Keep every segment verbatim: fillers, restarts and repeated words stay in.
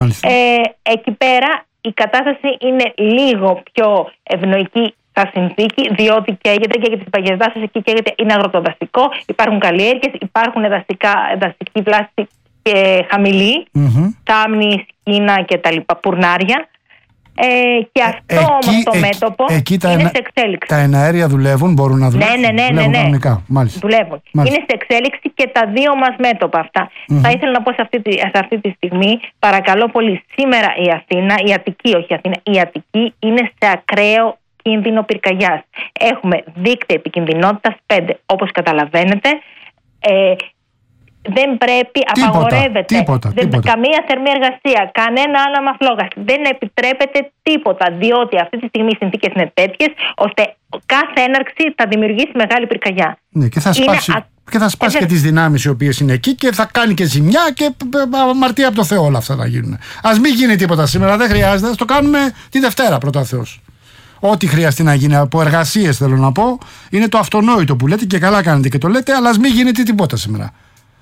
Ε, εκεί πέρα η κατάσταση είναι λίγο πιο ευνοϊκή στα συνθήκη, διότι καίγεται και για τις παγιασδάσεις εκεί καίγεται, είναι αγροτοδαστικό, υπάρχουν καλλιέργειες, υπάρχουν δαστικά, δαστική πλάστη και χαμηλή, mm-hmm. κάμνη, σκίνα και τα λοιπά, πουρνάρια. Ε, και αυτό ε, όμως το εκεί, μέτωπο εκεί είναι ενα, σε εξέλιξη. Τα εναέρια δουλεύουν, μπορούν να δουλεύουν. Ναι, ναι, ναι, δουλεύουν ναι, ναι. κανονικά. Μάλιστα. Δουλεύουν. Μάλιστα. Είναι σε εξέλιξη και τα δύο μας μέτωπα αυτά. Mm-hmm. Θα ήθελα να πω σε αυτή, τη, σε αυτή τη στιγμή, παρακαλώ πολύ, σήμερα η Αθήνα, η Αττική, όχι η Αθήνα, η Αττική είναι σε ακραίο κίνδυνο πυρκαγιάς. Έχουμε δίκτυο επικινδυνότητας πέντε. Όπως καταλαβαίνετε, ε, δεν πρέπει, τίποτα, απαγορεύεται τίποτα, δεν, τίποτα. καμία θερμή εργασία, κανένα άναμα φλόγας. Δεν επιτρέπεται τίποτα, διότι αυτή τη στιγμή οι συνθήκες είναι τέτοιες ώστε κάθε έναρξη θα δημιουργήσει μεγάλη πυρκαγιά. Ναι, και θα σπάσει, α... και, θα σπάσει ε... και τις δυνάμεις οι οποίες είναι εκεί και θα κάνει και ζημιά και αμαρτία από το Θεό όλα αυτά θα γίνουν. Ας μην γίνει τίποτα σήμερα, δεν χρειάζεται, ας το κάνουμε τη Δευτέρα πρώτα Θεός. Ό,τι χρειαστεί να γίνει από εργασίες θέλω να πω, είναι το αυτονόητο που λέτε και καλά κάνετε και το λέτε, αλλά ας μην γίνεται τίποτα σήμερα.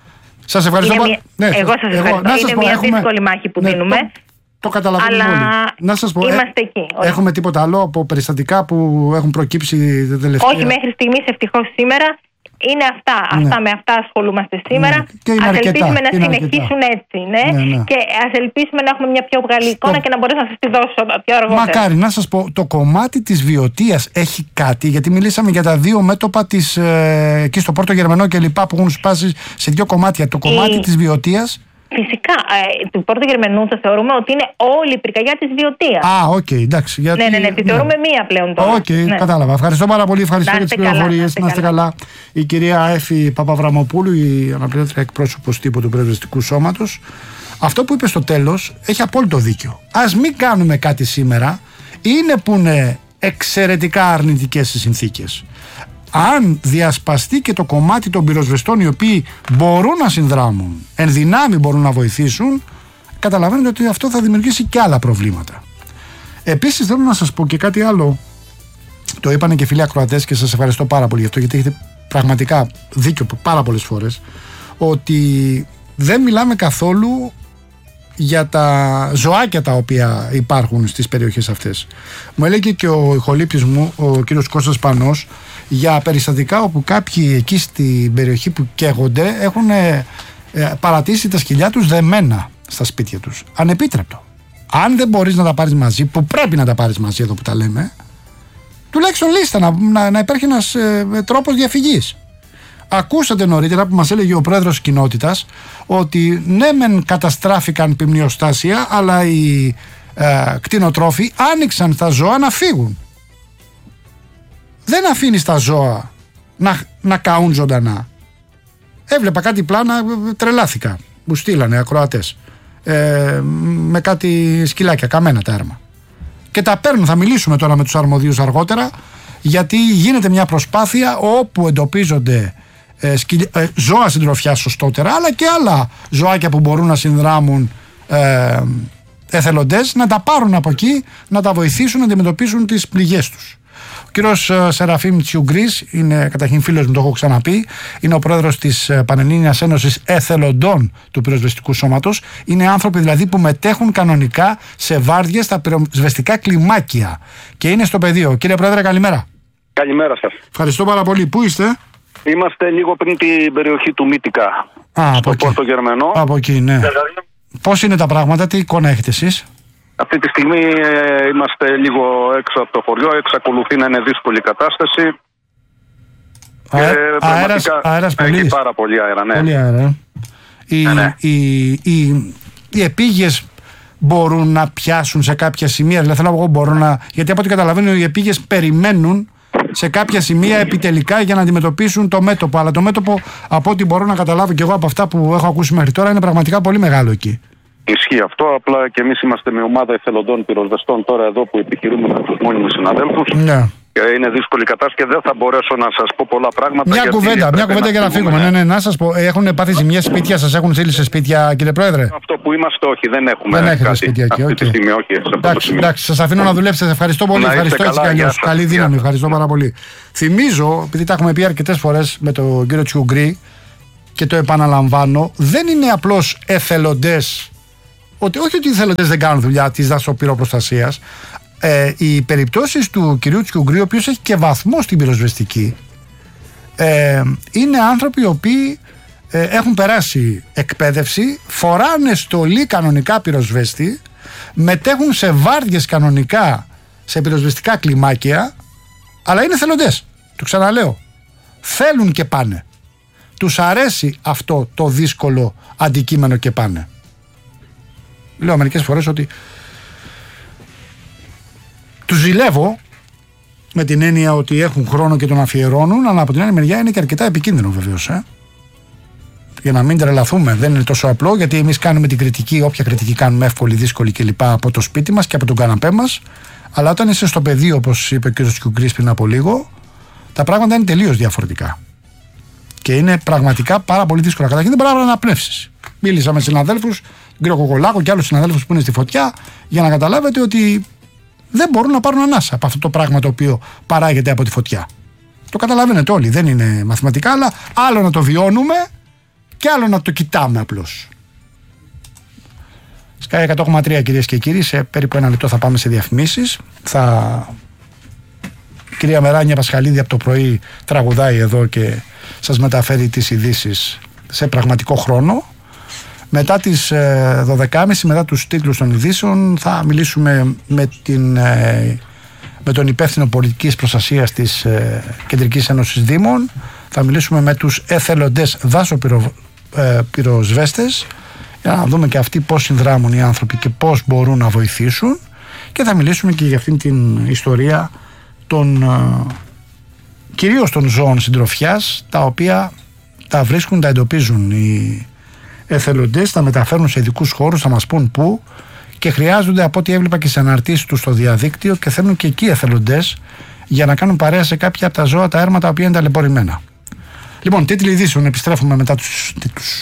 Σας ευχαριστώ πολύ. Ναι, εγώ σας ευχαριστώ. Εγώ, είναι πω, μια έχουμε... δύσκολη μάχη που ναι, δίνουμε. Το, το καταλαβαίνουμε αλλά όλοι. Να σας πω, είμαστε ε, εκεί. Έχουμε τίποτα άλλο από περιστατικά που έχουν προκύψει τα τελευταία? Όχι μέχρι στιγμής, ευτυχώς σήμερα. Είναι αυτά. Ναι. Αυτά με αυτά ασχολούμαστε σήμερα. Ναι. Ας αρκετά, ελπίσουμε να συνεχίσουν αρκετά. έτσι. Ναι. Ναι, ναι. Και ας ελπίσουμε να έχουμε μια πιο βγαλή εικόνα στο... και να μπορέσω να σας τη δώσω πιο αργότερα. Μακάρι, να σας πω, το κομμάτι της βιωτείας έχει κάτι, γιατί μιλήσαμε για τα δύο μέτωπα της, ε, εκεί στο Πόρτο Γερμανό και λοιπά που έχουν σπάσει σε δύο κομμάτια. Το κομμάτι Η... της βιωτείας. Φυσικά, ε, του Πόρτο Γερμανού το θεωρούμε ότι είναι όλη η πυρκαγιά της βιωτείας. Α, οκ, okay, εντάξει. Γιατί... Ναι, ναι, ναι, τη θεωρούμε ναι. μία πλέον τώρα. Οκ, okay, ναι. κατάλαβα. Ευχαριστώ πάρα πολύ. Ευχαριστώ για τις πληροφορίες. Να είστε καλά. Η κυρία Έφη Παπαβραμοπούλου, η αναπληρώτρια εκπρόσωπος τύπου του Πυροσβεστικού Σώματος, αυτό που είπε στο τέλος έχει απόλυτο δίκιο. Ας μην κάνουμε κάτι σήμερα, είναι που είναι εξαιρετικά αρνητικές οι συνθήκες. Αν διασπαστεί και το κομμάτι των πυροσβεστών οι οποίοι μπορούν να συνδράμουν, εν δυνάμει μπορούν να βοηθήσουν, καταλαβαίνετε ότι αυτό θα δημιουργήσει και άλλα προβλήματα. Επίσης θέλω να σας πω και κάτι άλλο. Το είπανε και φίλοι ακροατές και σας ευχαριστώ πάρα πολύ γι' αυτό, γιατί έχετε πραγματικά δίκιο πάρα πολλές φορές, ότι δεν μιλάμε καθόλου για τα ζωάκια τα οποία υπάρχουν στις περιοχές αυτές. Μου έλεγε και ο ηχολήπτης μου, ο κύριος Κώστας Πανός, για περιστατικά όπου κάποιοι εκεί στην περιοχή που καίγονται έχουν ε, παρατήσει τα σκυλιά τους δεμένα στα σπίτια τους. Ανεπίτρεπτο. Αν δεν μπορείς να τα πάρεις μαζί, που πρέπει να τα πάρεις μαζί εδώ που τα λέμε, τουλάχιστον λίστα να, να, να υπάρχει ένας ε, τρόπος διαφυγής. Ακούσατε νωρίτερα που μας έλεγε ο πρόεδρος της κοινότητας ότι ναι μεν καταστράφηκαν πυμνιοστάσια, αλλά οι ε, κτηνοτρόφοι άνοιξαν τα ζώα να φύγουν. Δεν αφήνεις τα ζώα να, να καούν ζωντανά. Έβλεπα κάτι πλάνα, τρελάθηκα. Μου στείλανε ακροατές ε, με κάτι σκυλάκια, καμένα τα έρμα. Και τα παίρνουν, θα μιλήσουμε τώρα με τους αρμοδίους αργότερα, γιατί γίνεται μια προσπάθεια όπου εντοπίζονται ε, σκυλ, ε, ζώα συντροφιάς σωστότερα, αλλά και άλλα ζωάκια που μπορούν να συνδράμουν ε, εθελοντές, να τα πάρουν από εκεί, να τα βοηθήσουν να αντιμετωπίσουν τις πληγές τους. Ο κύριος Σεραφείμ Τσιουγκρής είναι καταρχήν φίλος μου, το έχω ξαναπεί. Είναι ο πρόεδρος της Πανελλήνιας Ένωσης Εθελοντών του Πυροσβεστικού Σώματος. Είναι άνθρωποι δηλαδή που μετέχουν κανονικά σε βάρδιες στα πυροσβεστικά κλιμάκια και είναι στο πεδίο. Κύριε Πρόεδρε, καλημέρα. Καλημέρα σας. Ευχαριστώ πάρα πολύ. Πού είστε? Είμαστε λίγο πριν την περιοχή του Μύτικα. Α, στο Πόρτο Γερμανό. Από εκεί, ναι. Πώς είναι τα πράγματα, τι εικόνα έχετε εσείς? Αυτή τη στιγμή ε, είμαστε λίγο έξω από το χωριό, εξακολουθεί να είναι δύσκολη η κατάσταση. Αέ, και αέρας, αέρας έχει πολύς. πάρα πολύ αέρα, ναι. Πολύ αέρα. Οι, ναι, ναι. οι, οι, οι επίγειες μπορούν να πιάσουν σε κάποια σημεία, δηλαδή θέλω να πω μπορούν να, γιατί από ό,τι καταλαβαίνω οι επίγειες περιμένουν σε κάποια σημεία επιτελικά για να αντιμετωπίσουν το μέτωπο, αλλά το μέτωπο από ό,τι μπορώ να καταλάβω και εγώ από αυτά που έχω ακούσει μέχρι τώρα είναι πραγματικά πολύ μεγάλο εκεί. Ισχύει αυτό, απλά και εμείς είμαστε με ομάδα εθελοντών πυροσβεστών τώρα εδώ που επιχειρούμε με τους μόνιμους συναδέλφους. Ναι. Και είναι δύσκολη κατάσταση και δεν θα μπορέσω να σας πω πολλά πράγματα. Μια κουβέντα, μια κουβέντα για να φύγουμε. Ναι, ναι, να σας πω, έχουν πάθει ζημιές σπίτια, σας έχουν στείλει σε σπίτια, κύριε Πρόεδρε? Αυτό που είμαστε, όχι, δεν έχουμε. Δεν έχετε κάτι. σπίτια εκεί, αυτή okay. τη στιγμή, όχι. Σε εντάξει, εντάξει, σας αφήνω να δουλέψετε. Σας ευχαριστώ πολύ. Να ευχαριστώ καλά, έτσι κι αλλιώς. Καλή δύναμη, ευχαριστώ πάρα πολύ. Θυμίζω, επειδή τα έχουμε πει αρκετές φορές με τον κύριο Τσιουγκρή και το επαναλαμβάνω, δεν είναι απλώς εθελοντές ότι όχι ότι οι εθελοντές δεν κάνουν δουλειά της δασοπυροπροστασίας. Ε, οι περιπτώσεις του κυρίου Τσιουγκρίου, ο οποίος έχει και βαθμό στην πυροσβεστική, ε, είναι άνθρωποι οι οποίοι ε, έχουν περάσει εκπαίδευση, φοράνε στολή κανονικά πυροσβέστη, μετέχουν σε βάρδιες κανονικά σε πυροσβεστικά κλιμάκια, αλλά είναι εθελοντές. Το ξαναλέω. Θέλουν και πάνε. Τους αρέσει αυτό το δύσκολο αντικείμενο και πάνε. Λέω μερικές φορές ότι τους ζηλεύω, με την έννοια ότι έχουν χρόνο και τον αφιερώνουν, αλλά από την άλλη μεριά είναι και αρκετά επικίνδυνο βεβαίως. Ε? Για να μην τρελαθούμε, δεν είναι τόσο απλό, γιατί εμείς κάνουμε την κριτική, όποια κριτική κάνουμε, εύκολη, δύσκολη κλπ. Από το σπίτι μας και από τον καναπέ μας. Αλλά όταν είσαι στο πεδίο, όπως είπε ο κ. Τσιουγκρής πριν από λίγο, τα πράγματα είναι τελείως διαφορετικά. Και είναι πραγματικά πάρα πολύ δύσκολα. Καταρχήν δεν μπορεί να αναπνεύσεις. Μίλησα με συναδέλφους, τον κ. Κοκολάκο και άλλους συναδέλφους που είναι στη φωτιά, για να καταλάβετε ότι δεν μπορούν να πάρουν ανάσα από αυτό το πράγμα το οποίο παράγεται από τη φωτιά. Το καταλαβαίνετε όλοι, δεν είναι μαθηματικά, αλλά άλλο να το βιώνουμε και άλλο να το κοιτάμε απλώς. Sky εκατό κόμμα τρία, κυρίες και κύριοι, σε περίπου ένα λεπτό θα πάμε σε διαφημίσεις. Θα... Η κυρία Μεράνια Πασχαλίδη από το πρωί τραγουδάει εδώ και σας μεταφέρει τις ειδήσεις σε πραγματικό χρόνο. Μετά τις ε, δώδεκα και μισή, μετά τους τίτλους των ειδήσεων, θα μιλήσουμε με, την, ε, με τον υπεύθυνο πολιτικής προστασίας της ε, Κεντρικής Ένωσης Δήμων. Θα μιλήσουμε με τους εθελοντές δάσοπυροσβέστες, για να δούμε και αυτοί πώς συνδράμουν οι άνθρωποι και πώς μπορούν να βοηθήσουν. Και θα μιλήσουμε και για αυτήν την ιστορία των, ε, κυρίως των ζώων συντροφιάς, τα οποία τα βρίσκουν, τα εντοπίζουν οι εθελοντές, τα μεταφέρουν σε ειδικούς χώρους, θα μας πούν πού, και χρειάζονται, από ό,τι έβλεπα και σε αναρτήσεις τους στο διαδίκτυο, και θέλουν και εκεί εθελοντές για να κάνουν παρέα σε κάποια από τα ζώα, τα έρματα, τα οποία είναι ταλαιπωρημένα. Λοιπόν, τίτλοι ειδήσεων, επιστρέφουμε μετά τους τίτλους.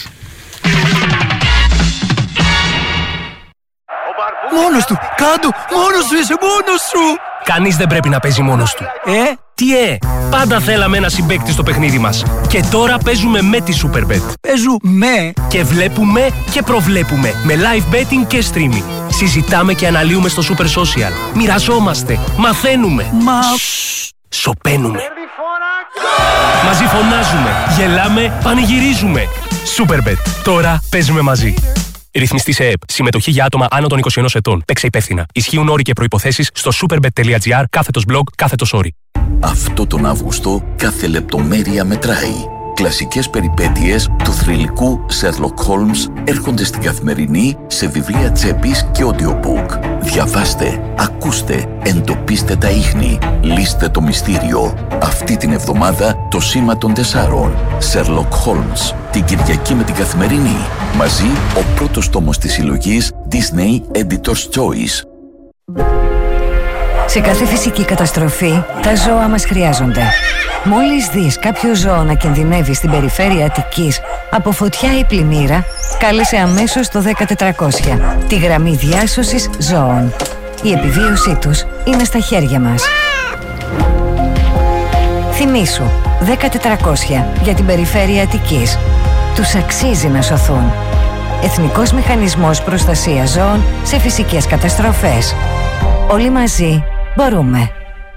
Μόνος του, κάτω, μόνος σου είσαι, μόνος σου! Κανείς δεν πρέπει να παίζει μόνος του. Ε? Τι ε! Πάντα θέλαμε ένα συμπαίκτη στο παιχνίδι μας. Και τώρα παίζουμε με τη Superbet. Παίζουμε! Και βλέπουμε και προβλέπουμε με live betting και streaming. Συζητάμε και αναλύουμε στο Super Social. Μοιραζόμαστε, μαθαίνουμε. Μα... Σωπαίνουμε. Μαζί φωνάζουμε, γελάμε, πανηγυρίζουμε. Superbet. Τώρα παίζουμε μαζί. Ρυθμιστή σε ΕΕΠ. Συμμετοχή για άτομα άνω των είκοσι ενός ετών. Παίξε υπεύθυνα. Ισχύουν όροι και προϋποθέσεις στο superbet.gr κάθετος blog κάθετος όροι. Αυτό τον Αύγουστο κάθε λεπτομέρεια μετράει. Κλασικές περιπέτειες του θρυλικού Sherlock Holmes έρχονται στην Καθημερινή σε βιβλία τσέπης και audiobook. Διαβάστε, ακούστε, εντοπίστε τα ίχνη, λύστε το μυστήριο. Αυτή την εβδομάδα το Σήμα των Τεσσάρων. Sherlock Holmes. Την Κυριακή με την Καθημερινή. Μαζί ο πρώτος τόμος της συλλογής Disney Editor's Choice. Σε κάθε φυσική καταστροφή, τα ζώα μας χρειάζονται. Μόλις δεις κάποιο ζώο να κινδυνεύει στην περιφέρεια Αττικής από φωτιά ή πλημμύρα, κάλεσε αμέσως το δέκα τετρακόσια, τη γραμμή διάσωσης ζώων. Η επιβίωσή τους είναι στα χέρια μας. Θυμήσου, δέκα τετρακόσια για την περιφέρεια Αττικής. Τους αξίζει να σωθούν. Εθνικός Μηχανισμός Προστασίας Ζώων σε φυσικές καταστροφές. Όλοι μαζί μπορούμε.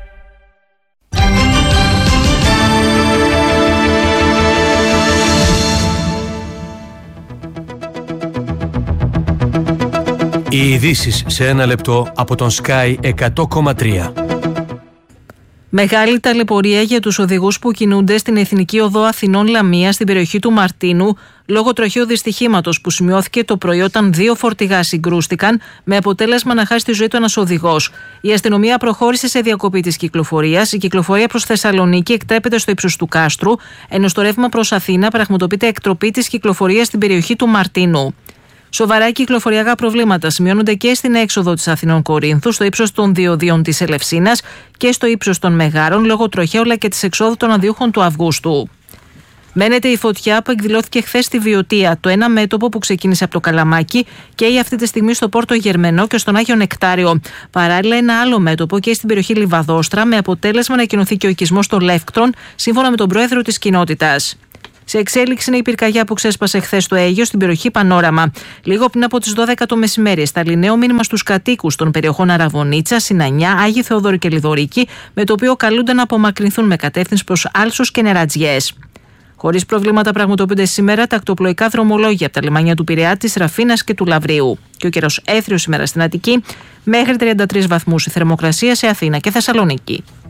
Οι ειδήσεις σε ένα λεπτό από τον Sky εκατό κόμμα τρία. Μεγάλη ταλαιπωρία για τους οδηγούς που κινούνται στην Εθνική Οδό Αθηνών Λαμία στην περιοχή του Μαρτίνου λόγω τροχαίου δυστυχήματος που σημειώθηκε το πρωί όταν δύο φορτηγά συγκρούστηκαν με αποτέλεσμα να χάσει τη ζωή του ένας οδηγός. Η αστυνομία προχώρησε σε διακοπή της κυκλοφορίας. Η κυκλοφορία προς Θεσσαλονίκη εκτρέπεται στο ύψος του Κάστρου, ενώ στο ρεύμα προς Αθήνα πραγματοποιείται εκτροπή της κυκλοφορίας στην περιοχή του Μαρτίνου. Σοβαρά κυκλοφοριακά προβλήματα σημειώνονται και στην έξοδο της Αθηνών Κορίνθου, στο ύψος των διοδίων της Ελευσίνας και στο ύψος των Μεγάρων, λόγω τροχαίου αλλά και της εξόδου των αδειούχων του Αυγούστου. Μένεται η φωτιά που εκδηλώθηκε χθες στη Βιωτία, το ένα μέτωπο που ξεκίνησε από το Καλαμάκι και αυτή τη στιγμή στο Πόρτο Γερμενό και στον Άγιο Νεκτάριο. Παράλληλα, ένα άλλο μέτωπο και στην περιοχή Λιβαδόστρα, με αποτέλεσμα να κοινωθεί και ο οικισμός των Λεύκτρων, σύμφωνα με τον πρόεδρο της κοινότητας. Σε εξέλιξη είναι η πυρκαγιά που ξέσπασε χθες στο Αίγιο στην περιοχή Πανόραμα. Λίγο πριν από τις δώδεκα το μεσημέρι, στάλει νέο μήνυμα στους κατοίκους των περιοχών Αραβωνίτσα, Συνανιά, Άγιοι Θεοδόρου και Λιδωρίκη, με το οποίο καλούνται να απομακρυνθούν με κατεύθυνση προς Άλσος και Νερατζιές. Χωρίς προβλήματα πραγματοποιούνται σήμερα τα ακτοπλοϊκά δρομολόγια από τα λιμάνια του Πειραιά, της Ραφίνας και του Λαβρίου. Και ο καιρός έθριος σήμερα στην Αττική, μέχρι τριάντα τρεις βαθμούς η θερμοκρασία σε Αθήνα και Θεσσαλονίκη.